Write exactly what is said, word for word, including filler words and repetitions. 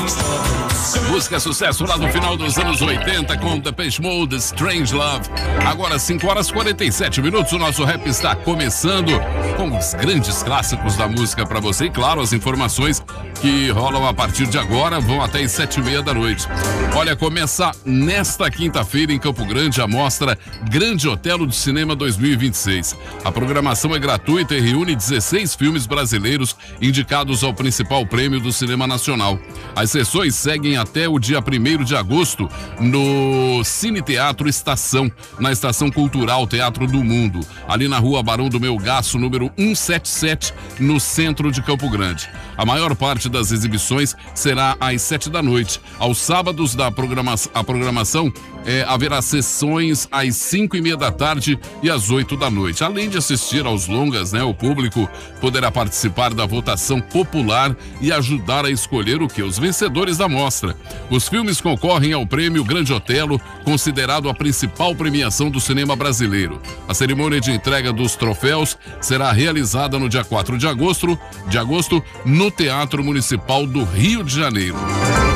Música sucesso lá no final dos anos oitenta com Depeche Mode, Strange Love. Agora cinco horas e quarenta e sete minutos, o nosso rap está começando com os grandes clássicos da música para você e claro, as informações que rolam a partir de agora vão até as sete e meia da noite. Olha, começa nesta quinta-feira em Campo Grande a mostra Grande Otelo do Cinema dois mil e vinte e seis. A programação é gratuita e reúne dezesseis filmes brasileiros indicados ao principal prêmio do cinema nacional. As sessões seguem até o dia primeiro de agosto no Cine Teatro Estação, na Estação Cultural Teatro do Mundo, ali na rua Barão do Melgaço, número cento e setenta e sete, no centro de Campo Grande. A maior parte das exibições será às sete da noite. Aos sábados da programa a programação é, haverá sessões às cinco e meia da tarde e às oito da noite. Além de assistir aos longas, né, o público poderá participar da votação popular e ajudar a escolher o que? Os vencedores da mostra. Os filmes concorrem ao prêmio Grande Otelo, considerado a principal premiação do cinema brasileiro. A cerimônia de entrega dos troféus será realizada no dia quatro de agosto, de agosto no Teatro Municipal do Rio de Janeiro.